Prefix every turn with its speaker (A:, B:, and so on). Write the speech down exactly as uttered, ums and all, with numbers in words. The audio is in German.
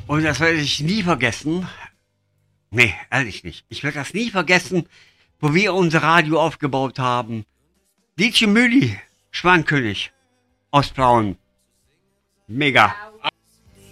A: Und das werde ich nie vergessen. Nee, ehrlich nicht. Ich werde das nie vergessen, wo wir unser Radio aufgebaut haben. D J Müli, Schwankönig aus Plauen. Mega.